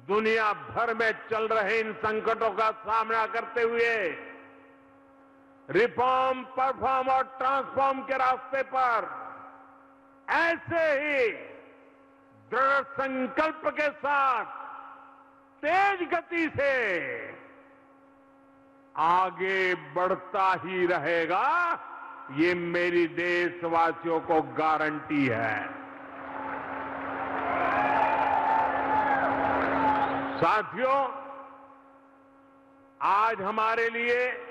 दुनिया भर में चल रहे इन संकटों का सामना करते हुए रिफॉर्म, परफॉर्म और ट्रांसफॉर्म के रास्ते पर ऐसे ही दृढ़ संकल्प के साथ तेज गति से आगे बढ़ता ही रहेगा, ये मेरी देशवासियों को गारंटी है। साथियों, आज हमारे लिए